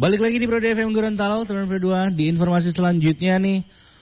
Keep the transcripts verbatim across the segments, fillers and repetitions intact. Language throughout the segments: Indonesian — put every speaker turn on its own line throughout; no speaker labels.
Balik lagi di Pro D F M Gorontalo sembilan puluh dua. Di informasi selanjutnya nih,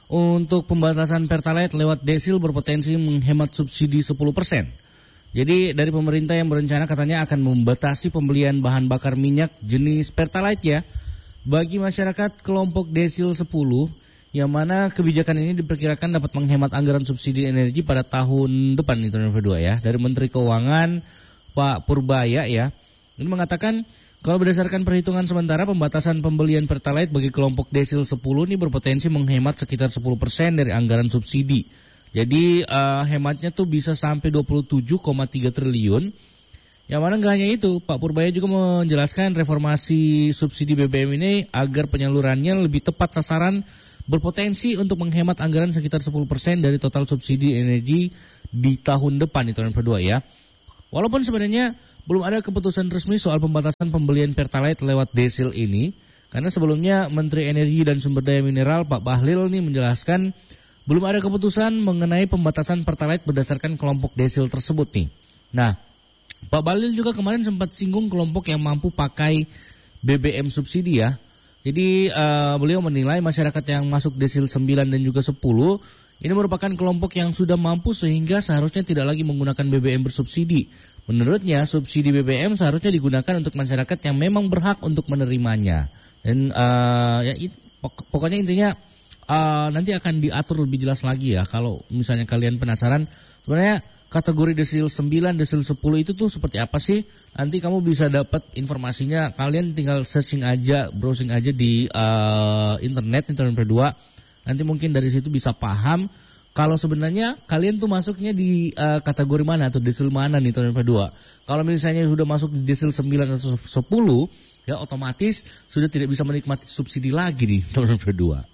untuk pembatasan Pertalite lewat desil berpotensi menghemat subsidi sepuluh persen. Jadi dari pemerintah yang berencana katanya akan membatasi pembelian bahan bakar minyak jenis Pertalite ya bagi masyarakat kelompok desil sepuluh, yang mana kebijakan ini diperkirakan dapat menghemat anggaran subsidi energi pada tahun depan itu sembilan puluh dua ya. Dari Menteri Keuangan Pak Purbaya ya, ini mengatakan kalau berdasarkan perhitungan sementara, pembatasan pembelian Pertalite bagi kelompok desil sepuluh ini berpotensi menghemat sekitar sepuluh persen dari anggaran subsidi. Jadi uh, hematnya tuh bisa sampai dua puluh tujuh koma tiga triliun. Yang mana nggak hanya itu, Pak Purbaya juga menjelaskan reformasi subsidi B B M ini agar penyalurannya lebih tepat sasaran, berpotensi untuk menghemat anggaran sekitar sepuluh persen dari total subsidi energi di tahun depan itu sembilan puluh dua ya. Walaupun sebenarnya belum ada keputusan resmi soal pembatasan pembelian Pertalite lewat desil ini, karena sebelumnya Menteri Energi dan Sumber Daya Mineral Pak Bahlil nih menjelaskan belum ada keputusan mengenai pembatasan Pertalite berdasarkan kelompok desil tersebut nih. Nah, Pak Bahlil juga kemarin sempat singgung kelompok yang mampu pakai B B M subsidi ya. Jadi uh, beliau menilai masyarakat yang masuk desil sembilan dan juga sepuluh ini merupakan kelompok yang sudah mampu sehingga seharusnya tidak lagi menggunakan B B M bersubsidi. Menurutnya, subsidi B B M seharusnya digunakan untuk masyarakat yang memang berhak untuk menerimanya. Dan uh, ya, it, pok- pokoknya intinya uh, nanti akan diatur lebih jelas lagi ya. Kalau misalnya kalian penasaran, sebenarnya kategori desil sembilan, desil sepuluh itu tuh seperti apa sih? Nanti kamu bisa dapat informasinya. Kalian tinggal searching aja, browsing aja di uh, internet, internet berdua. Nanti mungkin dari situ bisa paham kalau sebenarnya kalian tuh masuknya di uh, kategori mana atau desil mana nih tahun dua. Kalau misalnya sudah masuk di desil sembilan atau sepuluh, ya otomatis sudah tidak bisa menikmati subsidi lagi nih tahun dua.